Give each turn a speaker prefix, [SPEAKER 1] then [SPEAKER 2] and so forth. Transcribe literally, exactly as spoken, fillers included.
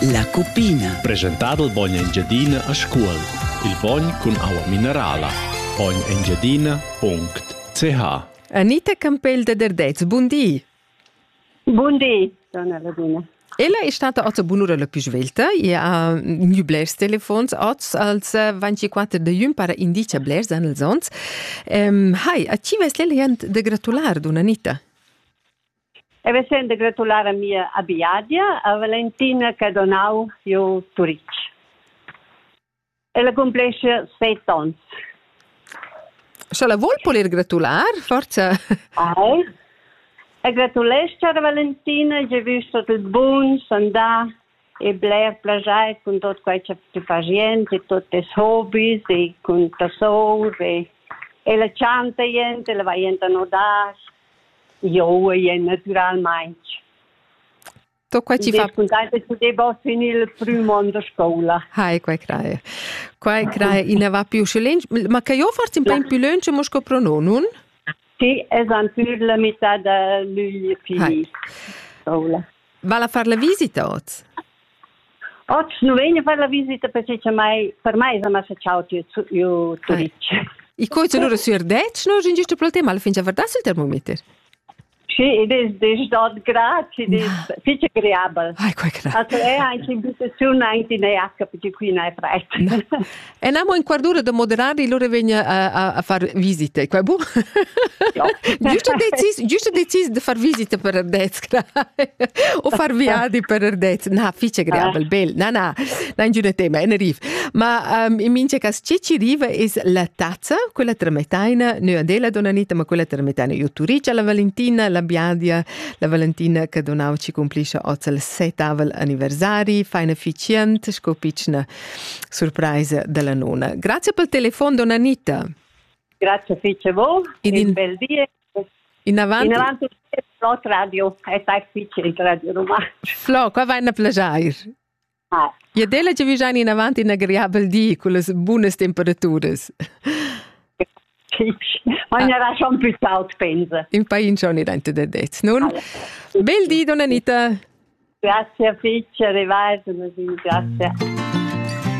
[SPEAKER 1] La Cupina.
[SPEAKER 2] Presentato il Bogna Engiadina a scuola. Il Bogn con acqua minerale. bogn engiadina punto c h.
[SPEAKER 3] Anita Campbell de Derdez, buondì.
[SPEAKER 4] Buondì, donna Ladina.
[SPEAKER 3] Ella è stata oggi buon'ora la più svelta. E ha new blers telefons oggi als ventiquattro de jun para indice blers an els ons. Um, hai, a ci ves l'eliant de gratular, don Anita?
[SPEAKER 4] E vi sento gratulare a mia abiadia, a Valentina Cadonau, io Turic. E la compleisce sette anni.
[SPEAKER 3] Se la vuol poter gratular, forza.
[SPEAKER 4] Ah, e gratulesce a Valentina, che ha visto il buon, sandà, e bler plagiare con tutto quello che ti fa gente, tutti i hobbies, e con tesori, e, e la canta gente, la va gente a nodare. Io e naturalmente.
[SPEAKER 3] To qua ci fa...
[SPEAKER 4] Contente che devo finire il primo anno di scuola.
[SPEAKER 3] Hai, qua craia. Qua craia, in va più scelenci. Ma che io forse un po' in più lunch mo scopro non?
[SPEAKER 4] Sì, esatto, la metà da luglio finita. Scuola.
[SPEAKER 3] Va a fare la visita oggi?
[SPEAKER 4] Oggi non vengo a fare la visita perché mai, per me è una ciao io Turic.
[SPEAKER 3] I coici loro su Erdec, no? Non giusto per il tema, alla fine già verdade sul termometro.
[SPEAKER 4] Sì, ed è, è stato grazie, ed è fiche agreabile.
[SPEAKER 3] Ai, qua craia.
[SPEAKER 4] Also è anche invitazione anche in H, perché qui non è freddo.
[SPEAKER 3] E andiamo in quadrura da moderare, loro vengono a, a, a fare visite, qua bu? Giusto deciso, giusto deciso di fare visite per Erdez, o fare viadi per Erdez. No, fiche agreabile, bello. No, no, non è un tema, è un riv. Ma um, in mince che ci arriva è la tazza, quella tramettaina, non è della Donna Anita, ma quella tramettaina io Turic, la Valentina, la Biadia, la Valentina che Donau ci complisce oggi il settavel anniversari, fa efficiente, scopicna sorpresa della nonna. Grazie per il telefono, Donna Anita.
[SPEAKER 4] Grazie fiche voi,
[SPEAKER 3] in,
[SPEAKER 4] in bel dia.
[SPEAKER 3] In avanti.
[SPEAKER 4] In avanti la radio, è tai fiche il radio romano.
[SPEAKER 3] Flo, qua vai a plagiare.
[SPEAKER 4] Ah.
[SPEAKER 3] E della che vi già in avanti in agreabile di con le buone temperature.
[SPEAKER 4] Ma ne era schon più taut, pensa.
[SPEAKER 3] In paese non è niente da dire. Non? Bel dì, Donna Anita.
[SPEAKER 4] Grazie a Fice, arrivederci, grazie.